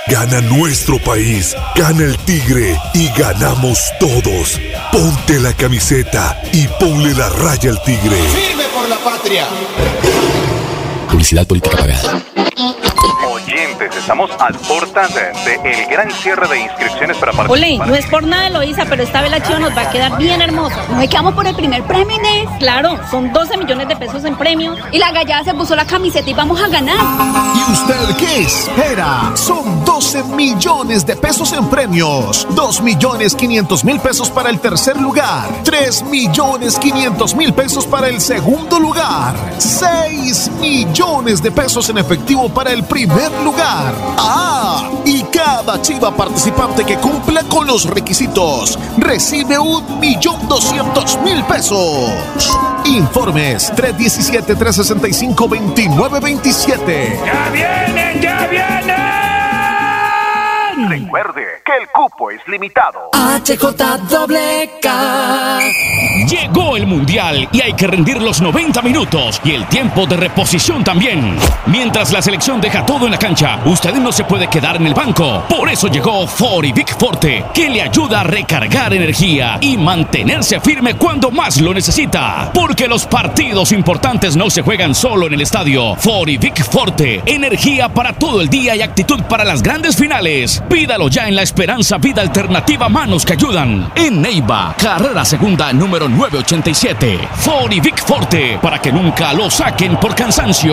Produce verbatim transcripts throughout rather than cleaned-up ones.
Gana nuestro país, gana el Tigre y ganamos todos. Ponte la camiseta y ponle la raya al Tigre. ¡Firme por la patria! Publicidad política pagada. Oyentes, estamos a puertas del de gran cierre de inscripciones para participar. Ole, no es por nada, Eloísa, pero esta vez la chiva nos va a quedar bien hermosa. ¿No es que vamos por el primer premio, Inés? Claro, son doce millones de pesos en premios. Y la gallada se puso la camiseta y vamos a ganar. ¿Y usted qué espera? Son doce millones de pesos en premios. dos millones quinientos mil pesos para el tercer lugar. tres millones quinientos mil pesos para el segundo lugar. seis millones de pesos en efectivo para el primer lugar. ¡Ah! Y cada chiva participante que cumpla con los requisitos recibe un millón doscientos mil pesos. Informes tres uno siete, tres seis cinco, dos nueve dos siete. ¡Ya vienen, ya vienen! Recuerde que el cupo es limitado. H J doble K. Llegó el Mundial y hay que rendir los noventa minutos y el tiempo de reposición también. Mientras la selección deja todo en la cancha, usted no se puede quedar en el banco. Por eso llegó Forivic Forte, que le ayuda a recargar energía y mantenerse firme cuando más lo necesita. Porque los partidos importantes no se juegan solo en el estadio. Forivic Forte, energía para todo el día y actitud para las grandes finales. Pídalo ya en la Esperanza Vida Alternativa Manos que Ayudan. En Neiva, carrera segunda número nueve ochenta y siete. Forivic Forte, para que nunca lo saquen por cansancio.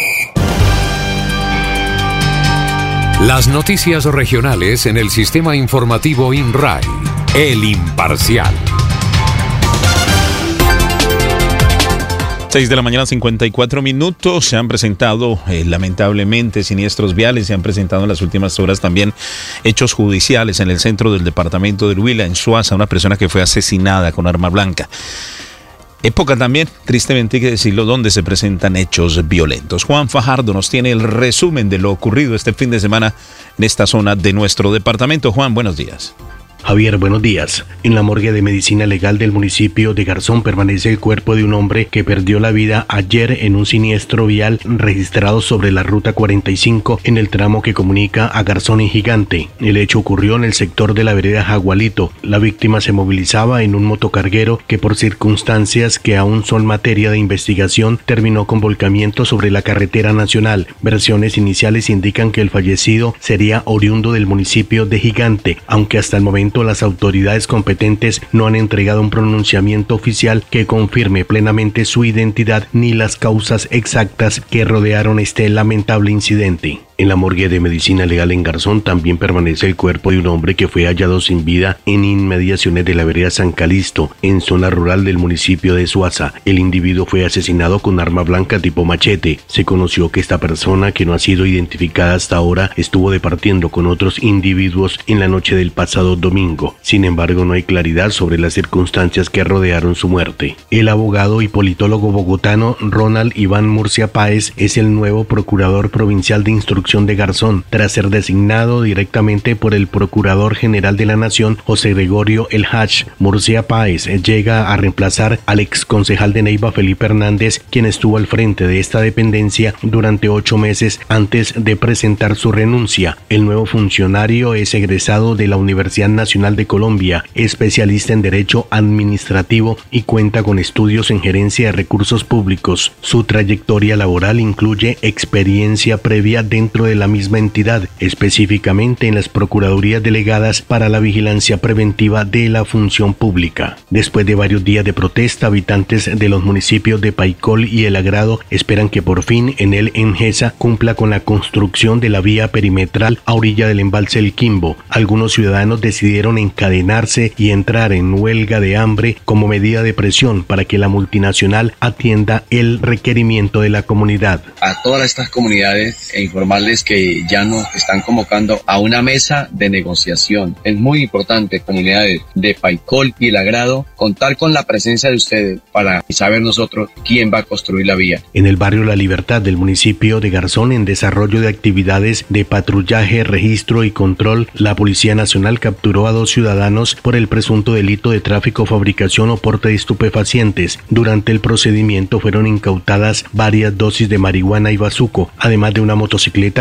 Las noticias regionales en el sistema informativo INRAI. El Imparcial. seis de la mañana, cincuenta y cuatro minutos. Se han presentado, eh, lamentablemente, siniestros viales. Se han presentado en las últimas horas también hechos judiciales en el centro del departamento del Huila, en Suaza, una persona que fue asesinada con arma blanca. Época también, tristemente hay que decirlo, donde se presentan hechos violentos. Juan Fajardo nos tiene el resumen de lo ocurrido este fin de semana en esta zona de nuestro departamento. Juan, buenos días. Javier, buenos días. En la morgue de medicina legal del municipio de Garzón permanece el cuerpo de un hombre que perdió la vida ayer en un siniestro vial registrado sobre la ruta cuarenta y cinco en el tramo que comunica a Garzón y Gigante. El hecho ocurrió en el sector de la vereda Jagualito. La víctima se movilizaba en un motocarguero que por circunstancias que aún son materia de investigación terminó con volcamiento sobre la carretera nacional. Versiones iniciales indican que el fallecido sería oriundo del municipio de Gigante, aunque hasta el momento las autoridades competentes no han entregado un pronunciamiento oficial que confirme plenamente su identidad ni las causas exactas que rodearon este lamentable incidente. En la morgue de medicina legal en Garzón también permanece el cuerpo de un hombre que fue hallado sin vida en inmediaciones de la vereda San Calisto, en zona rural del municipio de Suaza. El individuo fue asesinado con arma blanca tipo machete. Se conoció que esta persona, que no ha sido identificada hasta ahora, estuvo departiendo con otros individuos en la noche del pasado domingo. Sin embargo, no hay claridad sobre las circunstancias que rodearon su muerte. El abogado y politólogo bogotano Ronald Iván Murcia Páez es el nuevo procurador provincial de instrucción de Garzón, tras ser designado directamente por el Procurador General de la Nación, José Gregorio El Hach. Murcia Páez llega a reemplazar al ex concejal de Neiva, Felipe Hernández, quien estuvo al frente de esta dependencia durante ocho meses antes de presentar su renuncia. El nuevo funcionario es egresado de la Universidad Nacional de Colombia, especialista en Derecho Administrativo y cuenta con estudios en gerencia de recursos públicos. Su trayectoria laboral incluye experiencia previa dentro de la misma entidad, específicamente en las Procuradurías Delegadas para la Vigilancia Preventiva de la Función Pública. Después de varios días de protesta, habitantes de los municipios de Paicol y El Agrado esperan que por fin en el Engesa cumpla con la construcción de la vía perimetral a orilla del embalse El Quimbo. Algunos ciudadanos decidieron encadenarse y entrar en huelga de hambre como medida de presión para que la multinacional atienda el requerimiento de la comunidad. A todas estas comunidades e informarles que ya nos están convocando a una mesa de negociación. Es muy importante, comunidades de Paicol y El Agrado, contar con la presencia de ustedes para saber nosotros quién va a construir la vía. En el barrio La Libertad del municipio de Garzón, en desarrollo de actividades de patrullaje, registro y control, la Policía Nacional capturó a dos ciudadanos por el presunto delito de tráfico, fabricación o porte de estupefacientes. Durante el procedimiento fueron incautadas varias dosis de marihuana y bazuco, además de una motocicleta